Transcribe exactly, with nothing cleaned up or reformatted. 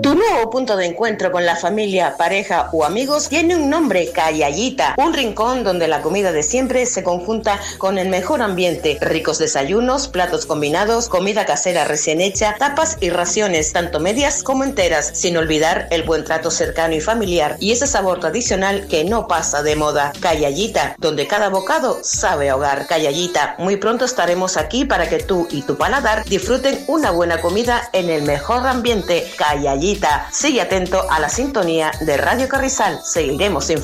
Tu nuevo punto de encuentro con la familia, pareja o amigos tiene un nombre: Callallita, un rincón donde la comida de siempre se conjunta con el mejor ambiente, ricos desayunos, platos combinados, comida casera recién hecha, tapas y raciones, tanto medias como enteras, sin olvidar el buen trato cercano y familiar y ese sabor tradicional que no pasa de moda. Callallita, donde cada bocado sabe a hogar. Callallita, muy pronto estaremos aquí para que tú y tu paladar disfruten una buena comida en el mejor ambiente. Callallita. Sigue atento a la sintonía de Radio Carrizal. Seguiremos informando.